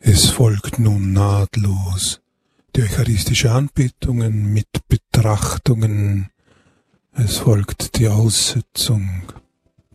Es folgt nun nahtlos die eucharistische Anbetungen mit Betrachtungen. Es folgt die Aussetzung.